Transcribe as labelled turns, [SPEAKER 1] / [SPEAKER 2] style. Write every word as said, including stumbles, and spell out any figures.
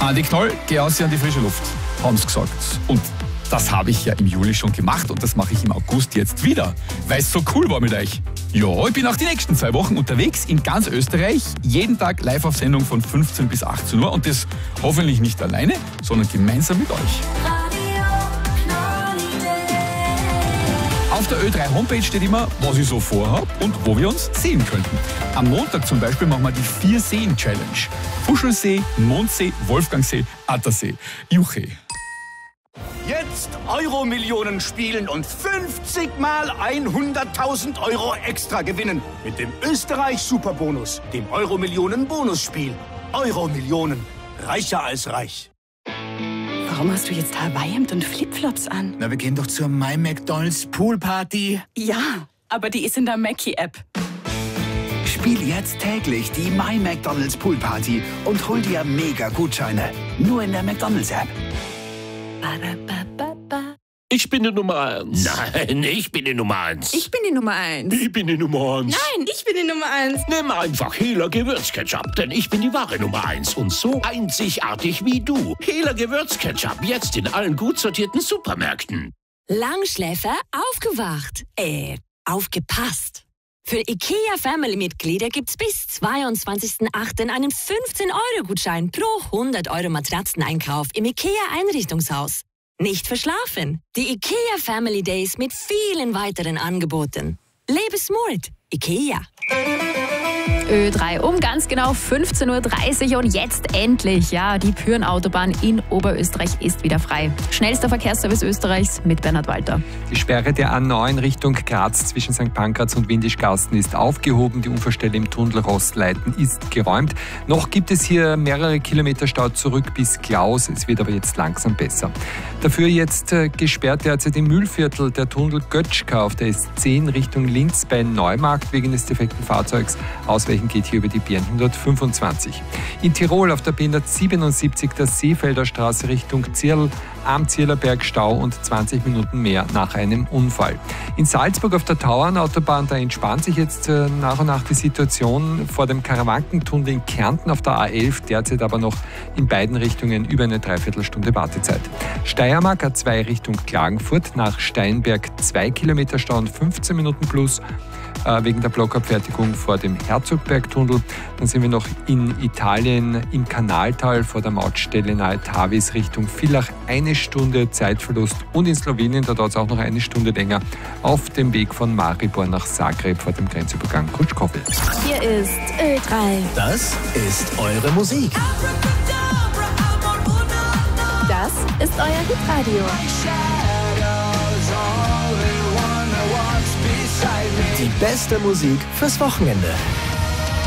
[SPEAKER 1] Andi Knoll, geh aus an die frische Luft, haben sie gesagt. Und das habe ich ja im Juli schon gemacht und das mache ich im August jetzt wieder, weil es so cool war mit euch. Ja, ich bin auch die nächsten zwei Wochen unterwegs in ganz Österreich, jeden Tag live auf Sendung von fünfzehn bis achtzehn Uhr und das hoffentlich nicht alleine, sondern gemeinsam mit euch. Auf der Ö drei Homepage steht immer, was ich so vorhabe und wo wir uns sehen könnten. Am Montag zum Beispiel machen wir die Vier-Seen-Challenge. Fuschelsee, Mondsee, Wolfgangsee, Attersee, Juche.
[SPEAKER 2] Jetzt Euro-Millionen spielen und fünfzig mal hunderttausend Euro extra gewinnen. Mit dem Österreich-Superbonus, dem Euro-Millionen-Bonusspiel. Euro-Millionen, reicher als reich.
[SPEAKER 3] Warum hast du jetzt Hawaii-Hemd und Flipflops an?
[SPEAKER 4] Na, wir gehen doch zur My McDonald's Poolparty.
[SPEAKER 3] Ja, aber die ist in der Mackie-App.
[SPEAKER 4] Spiel jetzt täglich die My McDonald's Poolparty und hol dir Mega-Gutscheine. Nur in der McDonald's-App.
[SPEAKER 5] Ich bin die Nummer eins.
[SPEAKER 6] Nein, ich bin die Nummer eins.
[SPEAKER 3] Ich bin die Nummer eins.
[SPEAKER 5] Ich bin die Nummer eins.
[SPEAKER 3] Nein, ich bin die Nummer eins.
[SPEAKER 5] Nimm einfach Hela Gewürzketchup, denn ich bin die wahre Nummer eins und so einzigartig wie du. Hela Gewürzketchup, jetzt in allen gut sortierten Supermärkten.
[SPEAKER 7] Langschläfer aufgewacht. Äh, aufgepasst. Für IKEA Family-Mitglieder gibt's bis zweiundzwanzigsten achten einen fünfzehn Euro Gutschein pro hundert Euro Matratzeneinkauf im IKEA Einrichtungshaus. Nicht verschlafen. Die IKEA Family Days mit vielen weiteren Angeboten. Lebe smart. IKEA.
[SPEAKER 8] Ö drei um ganz genau fünfzehn Uhr dreißig und jetzt endlich, ja, die Pyhrn-Autobahn in Oberösterreich ist wieder frei. Schnellster Verkehrsservice Österreichs mit Bernhard Walter.
[SPEAKER 9] Die Sperre der A neun Richtung Graz zwischen Sankt Pankraz und Windischgarsten ist aufgehoben. Die Unfallstelle im Tunnel Rostleiten ist geräumt. Noch gibt es hier mehrere Kilometer Stau zurück bis Klaus. Es wird aber jetzt langsam besser. Dafür jetzt äh, gesperrt derzeit im Mühlviertel der Tunnel Götschka auf der S zehn Richtung Linz bei Neumarkt wegen des defekten Fahrzeugs. Ausweichen geht hier über die B hundertfünfundzwanzig. In Tirol auf der B hundertsiebenundsiebzig der Seefelder Straße Richtung Zirl am Zierlerberg Stau und zwanzig Minuten mehr nach einem Unfall. In Salzburg auf der Tauernautobahn, da entspannt sich jetzt äh, nach und nach die Situation vor dem Karawankentunnel in Kärnten auf der A elf, derzeit aber noch in beiden Richtungen über eine Dreiviertelstunde Wartezeit. Steiermark A zwei Richtung Klagenfurt, nach Steinberg zwei Kilometer Stau und fünfzehn Minuten plus äh, wegen der Blockabfertigung vor dem Herzogbergtunnel. Dann sind wir noch in Italien im Kanaltal vor der Mautstelle nahe Tavis Richtung Villach, eine Stunde Zeitverlust und in Slowenien, da dauert es auch noch eine Stunde länger, auf dem Weg von Maribor nach Zagreb vor dem Grenzübergang Kutschkowel.
[SPEAKER 8] Hier ist Ö drei.
[SPEAKER 6] Das ist eure Musik.
[SPEAKER 8] Das ist euer Hitradio.
[SPEAKER 6] Die beste Musik fürs Wochenende.